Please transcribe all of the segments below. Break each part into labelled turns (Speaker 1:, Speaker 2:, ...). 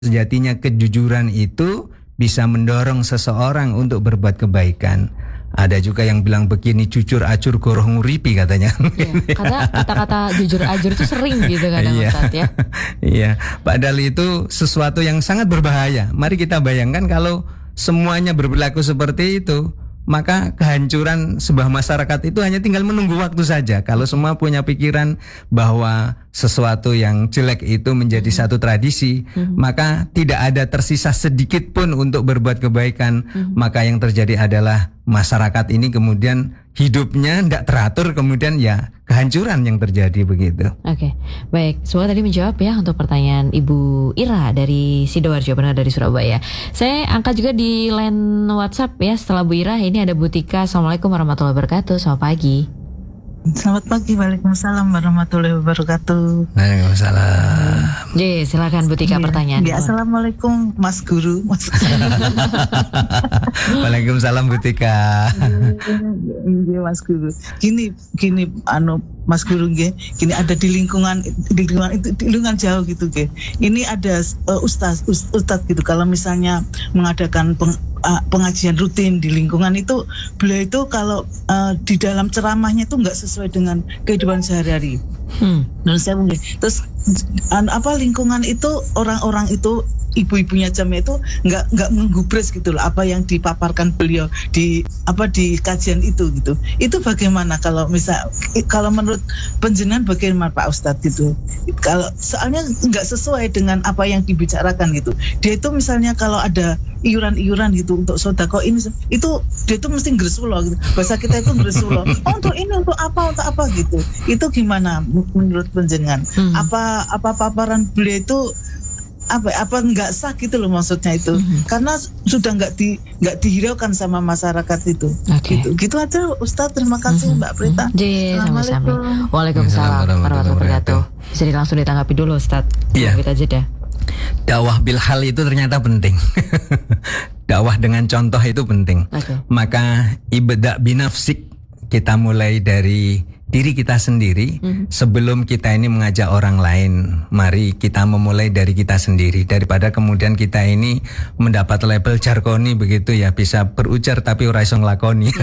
Speaker 1: Sejatinya kejujuran itu bisa mendorong seseorang untuk berbuat kebaikan. Ada juga yang bilang begini, jujur ajur goroh nguripi katanya.
Speaker 2: Ya, karena kata-kata jujur ajur itu sering gitu kadang Ustadz ya.
Speaker 1: Iya, padahal itu sesuatu yang sangat berbahaya. Mari kita bayangkan kalau semuanya berlaku seperti itu, maka kehancuran sebuah masyarakat itu hanya tinggal menunggu waktu saja. Kalau semua punya pikiran bahwa sesuatu yang jelek itu menjadi satu tradisi, maka tidak ada tersisa sedikit pun untuk berbuat kebaikan. Maka yang terjadi adalah masyarakat ini kemudian hidupnya tidak teratur, kemudian ya kehancuran yang terjadi begitu.
Speaker 2: Oke, baik. Semua tadi menjawab ya untuk pertanyaan Ibu Ira dari Sidoarjo, benar dari Surabaya. Saya angkat juga di line WhatsApp ya setelah Bu Ira. Ini ada Bu Tika. Assalamualaikum warahmatullahi wabarakatuh. Selamat pagi.
Speaker 3: Selamat pagi, waalaikumsalam warahmatullahi wabarakatuh.
Speaker 1: Waalaikumsalam.
Speaker 2: Silakan Bu Tika pertanyaan.
Speaker 3: Ya, assalamualaikum Mas Guru.
Speaker 1: Waalaikumsalam Bu Tika.
Speaker 3: Iya Mas Guru. Gini Mas Guru nggih, gini ada di lingkungan jauh gitu nggih. Ini ada ustaz gitu, kalau misalnya mengadakan pengajian rutin di lingkungan itu, beliau itu kalau di dalam ceramahnya itu nggak sesuai dengan kehidupan sehari-hari. Menurut saya mungkin terus lingkungan itu orang-orang itu ibu-ibunya jamnya itu nggak menggubris gitu loh apa yang dipaparkan beliau di kajian itu gitu. Itu bagaimana kalau menurut penjenengan bagaimana Pak Ustadz gitu? Kalau soalnya nggak sesuai dengan apa yang dibicarakan gitu. Dia itu misalnya kalau ada iuran-iuran gitu untuk sodako ini itu dia itu mesti ngresulo gitu. Bahasa kita itu ngresulo. Untuk ini untuk apa gitu. Itu gimana menurut penjenengan? Apa paparan beliau itu apa nggak sah gitu loh maksudnya itu, karena sudah nggak dihiraukan sama masyarakat itu. Gitu aja Ustadz. Terima kasih Mbak Prita.
Speaker 2: Assalamualaikum. Waalaikumsalam warahmatullahi wabarakatuh. Bisa langsung ditanggapi dulu Ustadz.
Speaker 1: Iya.
Speaker 2: Kita jeda.
Speaker 1: Dakwah bil hal itu ternyata penting. Dakwah dengan contoh itu penting. Maka ibda binafsik, kita mulai dari diri kita sendiri. Sebelum kita ini mengajak orang lain, mari kita memulai dari kita sendiri, daripada kemudian kita ini mendapat label jargoni begitu ya, bisa berujar tapi ora iso nglakoni.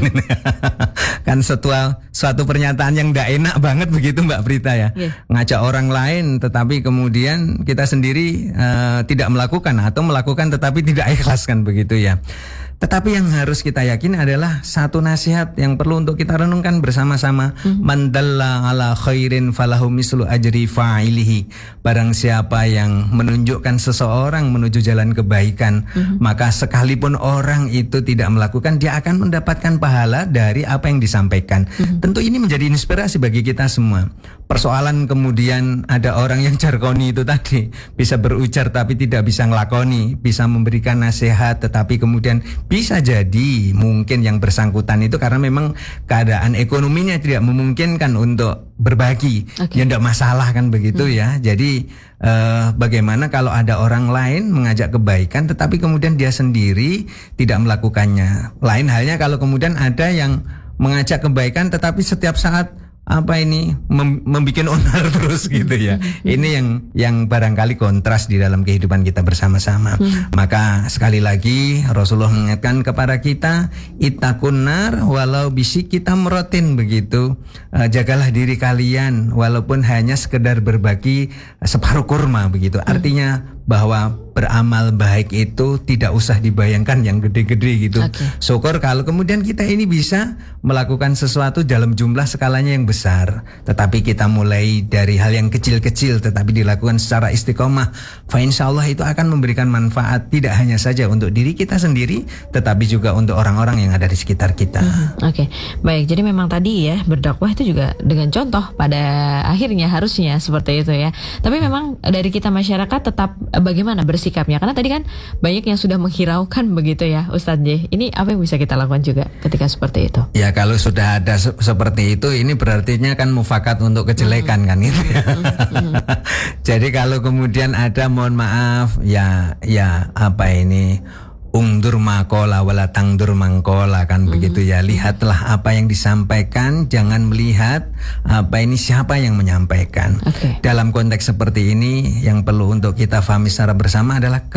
Speaker 1: Kan suatu pernyataan yang ndak enak banget begitu Mbak Prita ya. Ngajak orang lain tetapi kemudian kita sendiri tidak melakukan, atau melakukan tetapi tidak ikhlas, kan begitu ya. Tetapi yang harus kita yakini adalah satu nasihat yang perlu untuk kita renungkan bersama-sama. Man dalla ala khairin falahu mislu ajri fa'ilihi. Barang siapa yang menunjukkan seseorang menuju jalan kebaikan, maka sekalipun orang itu tidak melakukan, dia akan mendapatkan pahala dari apa yang disampaikan. Tentu ini menjadi inspirasi bagi kita semua. Persoalan kemudian ada orang yang jargoni itu tadi, bisa berujar tapi tidak bisa ngelakoni, bisa memberikan nasihat tetapi kemudian bisa jadi mungkin yang bersangkutan itu karena memang keadaan ekonominya tidak memungkinkan untuk berbagi. Ya tidak masalah kan begitu ya. Jadi bagaimana kalau ada orang lain mengajak kebaikan tetapi kemudian dia sendiri tidak melakukannya. Lain halnya kalau kemudian ada yang mengajak kebaikan tetapi setiap saat membikin onar terus gitu ya. Ini yang barangkali kontras di dalam kehidupan kita bersama-sama. Maka sekali lagi Rasulullah mengingatkan kepada kita, ittaqun nar walau bisyikki tamratin begitu. Jagalah diri kalian walaupun hanya sekedar berbagi separuh kurma begitu. Artinya bahwa beramal baik itu tidak usah dibayangkan yang gede-gede gitu. Syukur kalau kemudian kita ini bisa melakukan sesuatu dalam jumlah skalanya yang besar, tetapi kita mulai dari hal yang kecil-kecil tetapi dilakukan secara istiqomah, fa insyaallah itu akan memberikan manfaat tidak hanya saja untuk diri kita sendiri tetapi juga untuk orang-orang yang ada di sekitar kita.
Speaker 2: Baik, jadi memang tadi ya berdakwah itu juga dengan contoh pada akhirnya harusnya seperti itu ya. Tapi memang dari kita masyarakat tetap bagaimana bersikapnya, karena tadi kan banyak yang sudah menghiraukan begitu ya Ustadz J. Ini apa yang bisa kita lakukan juga ketika seperti itu?
Speaker 1: Ya kalau sudah ada seperti itu, ini berartinya kan mufakat untuk kejelekan kan itu ya. Jadi kalau kemudian ada mohon maaf ya ungdur makola wala tangdur mangkola kan begitu ya. Lihatlah apa yang disampaikan, jangan melihat apa ini siapa yang menyampaikan.
Speaker 2: Oke.
Speaker 1: Dalam konteks seperti ini yang perlu untuk kita pahami secara bersama adalah